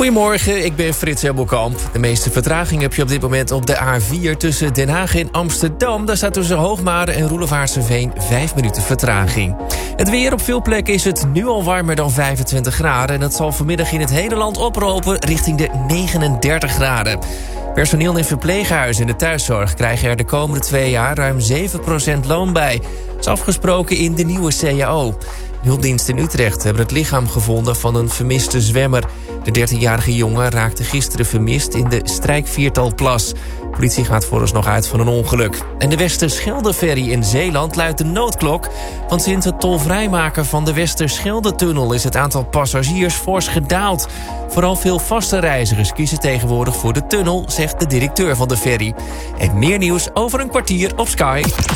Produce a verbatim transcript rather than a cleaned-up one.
Goedemorgen, ik ben Frits Hemmelkamp. De meeste vertraging heb je op dit moment op de A vier tussen Den Haag en Amsterdam. Daar staat tussen Hoogmade en Roelevaartseveen vijf minuten vertraging. Het weer: op veel plekken is het nu al warmer dan vijfentwintig graden... en het zal vanmiddag in het hele land opropen richting de negenendertig graden. Personeel in verpleeghuizen en de thuiszorg krijgen er de komende twee jaar ruim zeven procent loon bij. Dat is afgesproken in de nieuwe C A O. De hulpdiensten in Utrecht hebben het lichaam gevonden van een vermiste zwemmer. De dertienjarige jongen raakte gisteren vermist in de Strijkviertalplas. De politie gaat vooralsnog uit van een ongeluk. En de Westerschelde-ferry in Zeeland luidt de noodklok. Want sinds het tolvrijmaken van de Westerschelde-tunnel is het aantal passagiers fors gedaald. Vooral veel vaste reizigers kiezen tegenwoordig voor de tunnel, zegt de directeur van de ferry. En meer nieuws over een kwartier op Sky.